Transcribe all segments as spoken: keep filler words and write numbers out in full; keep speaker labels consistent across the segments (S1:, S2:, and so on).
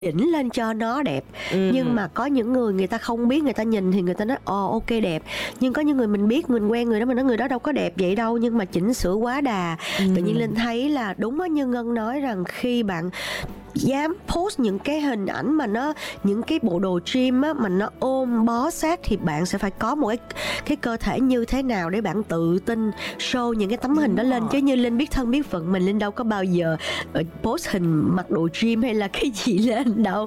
S1: chỉnh lên cho nó đẹp.
S2: Ừm.
S1: Nhưng mà có những người người ta không biết, người ta nhìn thì người ta nói ồ ok đẹp, nhưng có những người mình biết, mình quen người đó, mình nói người đó đâu có đẹp vậy đâu, nhưng mà chỉnh sửa quá đà.
S2: Ừm.
S1: Tự nhiên Linh thấy là đúng á, như Ngân nói rằng khi bạn dám post những cái hình ảnh mà nó, những cái bộ đồ gym á mà nó ôm bó sát, thì bạn sẽ phải có một cái cái cơ thể như thế nào để bạn tự tin show những cái tấm hình đó lên. Chứ như Linh biết thân biết phận mình, Linh đâu có bao giờ post hình mặc đồ gym hay là cái gì lên đâu.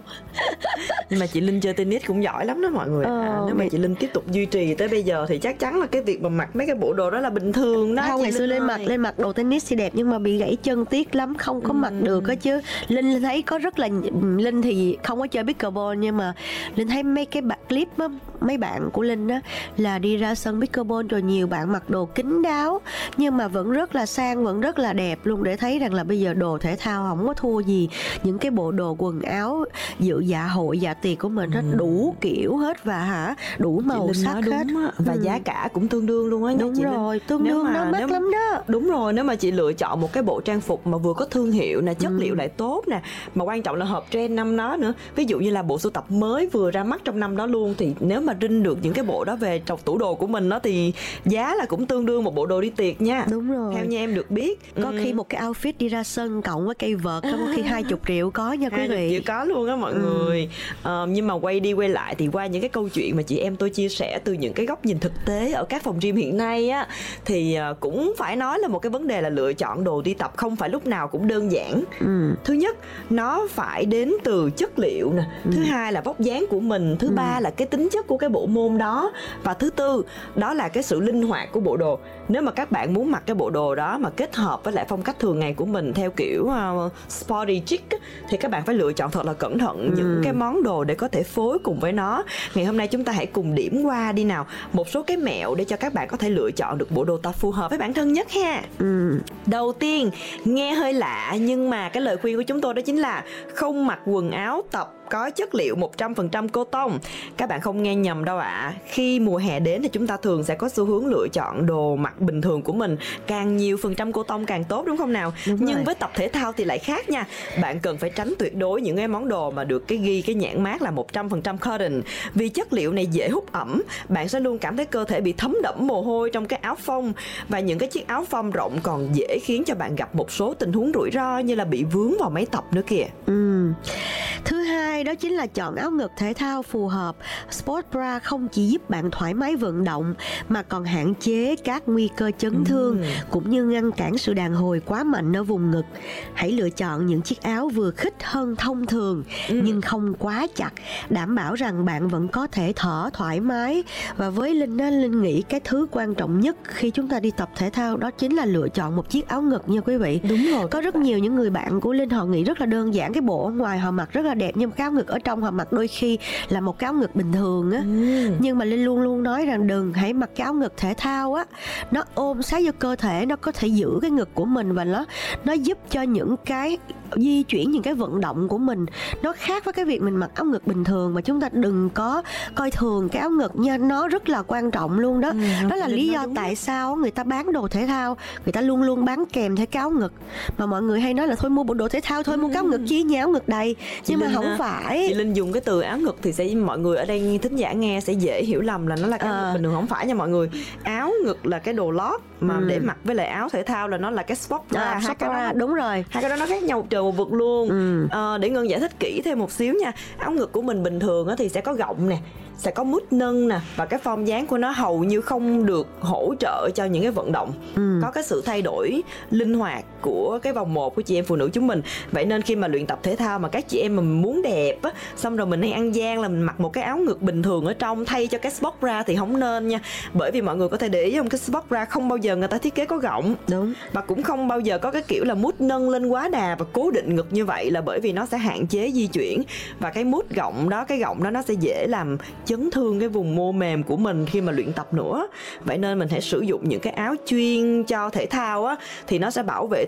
S2: Nhưng mà chị Linh chơi tennis cũng giỏi lắm đó mọi người.
S1: Ờ,
S2: à, Nếu mà
S1: vậy...
S2: chị Linh tiếp tục duy trì tới bây giờ thì chắc chắn là cái việc mà mặc mấy cái bộ đồ đó là bình thường đó.
S1: Không, ngày xưa lên mặc lên mặc đồ tennis thì đẹp, nhưng mà bị gãy chân tiếc lắm, không có ừ. mặc được á chứ. Linh thấy có rất là, Linh thì không có chơi pickleball, nhưng mà Linh thấy mấy cái bạn clip á, mấy bạn của Linh á là đi ra sân pickleball rồi nhiều bạn mặc đồ kín đáo nhưng mà vẫn rất là sang, vẫn rất là đẹp luôn, để thấy rằng là bây giờ đồ thể thao không có thua gì những cái bộ đồ quần áo dự dạ hội dạ tiệc của mình. Hết ừ. đủ kiểu hết và hả đủ màu sắc hết
S2: á. Và ừ. giá cả cũng tương đương luôn á.
S1: Đúng rồi, Linh. tương nếu đương mà, nó mắc nếu, lắm đó.
S2: Đúng rồi, nếu mà chị lựa chọn một cái bộ trang phục mà vừa có thương hiệu nè, chất ừ. liệu lại tốt nè, mà quan trọng là hợp trend năm đó nữa, ví dụ như là bộ sưu tập mới vừa ra mắt trong năm đó luôn, thì nếu mà rinh được những cái bộ đó về trong tủ đồ của mình đó thì giá là cũng tương đương một bộ đồ đi tiệc nha.
S1: Đúng rồi,
S2: theo như em được biết.
S1: Có ừ. khi một cái outfit đi ra sân cộng với cây vợt có khi hai chục triệu có nha quý vị.
S2: Triệu có luôn á mọi ừ. người. ờ, nhưng mà quay đi quay lại thì qua những cái câu chuyện mà chị em tôi chia sẻ từ những cái góc nhìn thực tế ở các phòng gym hiện nay á, thì cũng phải nói là một cái vấn đề là lựa chọn đồ đi tập không phải lúc nào cũng đơn giản. ừ. Thứ nhất, nó phải đến từ chất liệu nè. ừ. Thứ hai là vóc dáng của mình. Thứ ừ. ba là cái tính chất của cái bộ môn đó. Và thứ tư, đó là cái sự linh hoạt của bộ đồ. Nếu mà các bạn muốn mặc cái bộ đồ đó mà kết hợp với lại phong cách thường ngày của mình theo kiểu uh, sporty chic á, thì các bạn phải lựa chọn thật là cẩn thận ừ. những cái món đồ để có thể phối cùng với nó. Ngày hôm nay chúng ta hãy cùng điểm qua đi nào một số cái mẹo để cho các bạn có thể lựa chọn được bộ đồ tập phù hợp với bản thân nhất ha. ừ. Đầu tiên, nghe hơi lạ nhưng mà cái lời khuyên của chúng tôi đó chính là không mặc quần áo tập có chất liệu một trăm phần trăm cotton. Các bạn không nghe nhầm đâu ạ. À. Khi mùa hè đến thì chúng ta thường sẽ có xu hướng lựa chọn đồ mặc bình thường của mình càng nhiều phần trăm cotton càng tốt, đúng không nào? Đúng Nhưng rồi. với tập thể thao thì lại khác nha. Bạn cần phải tránh tuyệt đối những cái món đồ mà được cái ghi cái nhãn mác là một trăm phần trăm cotton, vì chất liệu này dễ hút ẩm. Bạn sẽ luôn cảm thấy cơ thể bị thấm đẫm mồ hôi trong cái áo phông, và những cái chiếc áo phông rộng còn dễ khiến cho bạn gặp một số tình huống rủi ro như là bị vướng vào máy tập nữa kìa.
S1: Ừ. Thứ hai đó chính là chọn áo ngực thể thao phù hợp. Sport bra không chỉ giúp bạn thoải mái vận động mà còn hạn chế các nguy cơ chấn thương ừ. cũng như ngăn cản sự đàn hồi quá mạnh ở vùng ngực. Hãy lựa chọn những chiếc áo vừa khít hơn thông thường ừ. nhưng không quá chặt, đảm bảo rằng bạn vẫn có thể thở thoải mái. Và với Linh á, Linh nghĩ cái thứ quan trọng nhất khi chúng ta đi tập thể thao đó chính là lựa chọn một chiếc áo ngực nha quý vị.
S2: Đúng rồi.
S1: Có rất nhiều những người bạn của Linh họ nghĩ rất là đơn giản, cái bộ ở ngoài họ mặc rất là đẹp nhưng cái áo ngực ở trong họ mặc đôi khi là một cái áo ngực bình thường á. ừ. Nhưng mà Linh luôn luôn nói rằng đừng, hãy mặc cái áo ngực thể thao á, nó ôm sát vô cơ thể, nó có thể giữ cái ngực của mình và nó nó giúp cho những cái di chuyển, những cái vận động của mình nó khác với cái việc mình mặc áo ngực bình thường. Mà chúng ta đừng có coi thường cái áo ngực nha, nó rất là quan trọng luôn đó. ừ, đó là lý do tại đó. Sao người ta bán đồ thể thao người ta luôn luôn bán kèm theo cái áo ngực, mà mọi người hay nói là thôi mua bộ đồ thể thao thôi, ừ. mua cái áo ngực chi nhà áo ngực đầy. Nhưng Linh mà không à, phải.
S2: Chị Linh dùng cái từ áo ngực thì sẽ mọi người ở đây thính giả nghe sẽ dễ hiểu lầm là nó là cái áo à. ngực bình thường, không phải nha mọi người. Áo ngực là cái đồ lót mà ừ. để mặc với lại áo thể thao là nó là cái sport bra.
S1: À, hai cái đó, đúng rồi,
S2: hai cái đó nó khác nhau trời một vực luôn. ừ. à, để Ngân giải thích kỹ thêm một xíu nha. Áo ngực của mình bình thường thì sẽ có gọng nè, sẽ có mút nâng nè, và cái form dáng của nó hầu như không được hỗ trợ cho những cái vận động. ừ. Có cái sự thay đổi linh hoạt của cái vòng một của chị em phụ nữ chúng mình. Vậy nên khi mà luyện tập thể thao mà các chị em mà muốn đẹp á, xong rồi mình hay ăn gian là mình mặc một cái áo ngực bình thường ở trong thay cho cái sport bra thì không nên nha. Bởi vì mọi người có thể để ý không, cái sport bra không bao giờ người ta thiết kế có gọng.
S1: Đúng.
S2: Và cũng không bao giờ có cái kiểu là mút nâng lên quá đà và cố định ngực như vậy, là bởi vì nó sẽ hạn chế di chuyển. Và cái mút gọng đó, cái gọng đó nó sẽ dễ làm chấn thương cái vùng mô mềm của mình khi mà luyện tập nữa. Vậy nên mình hãy sử dụng những cái áo chuyên cho thể thao á, thì nó sẽ bảo vệ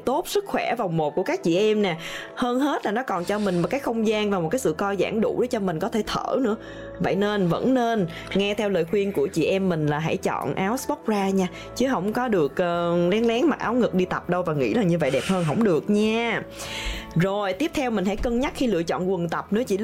S2: tốt sức khỏe vòng một của các chị em nè. Hơn hết là nó còn cho mình một cái không gian và một cái sự co giãn đủ để cho mình có thể thở nữa. Vậy nên vẫn nên nghe theo lời khuyên của chị em mình là hãy chọn áo Sport Bra nha, chứ không có được uh, lén lén mặc áo ngực đi tập đâu và nghĩ là như vậy đẹp hơn, không được nha. Rồi tiếp theo mình hãy cân nhắc khi lựa chọn quần tập nữa chị